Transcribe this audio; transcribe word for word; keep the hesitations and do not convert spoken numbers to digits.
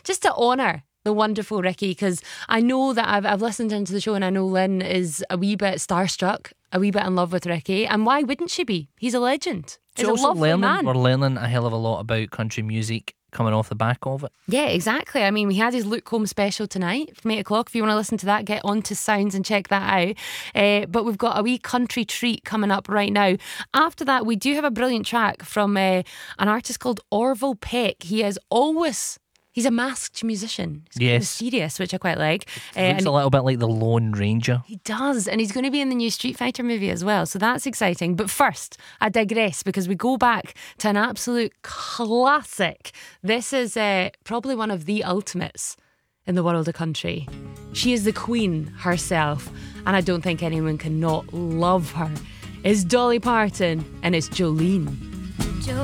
just to honour the wonderful Ricky, because I know that I've, I've listened into the show and I know Lynn is a wee bit starstruck, a wee bit in love with Ricky, and why wouldn't she be? He's a legend. He's a lovely learning, man. We're learning a hell of a lot about country music coming off the back of it. Yeah, exactly. I mean, we had his Luke Combs special tonight from eight o'clock. If you want to listen to that, get on to Sounds and check that out. Uh, but we've got a wee country treat coming up right now. After that, we do have a brilliant track from uh, an artist called Orville Peck. He is always... He's a masked musician. He's yes. mysterious, which I quite like. Uh, looks and a little bit like the Lone Ranger. He does, and he's going to be in the new Street Fighter movie as well, so that's exciting. But first, I digress, because we go back to an absolute classic. This is uh, probably one of the ultimates in the world of country. She is the queen herself, and I don't think anyone can not love her. It's Dolly Parton, and it's Jolene. Jolene.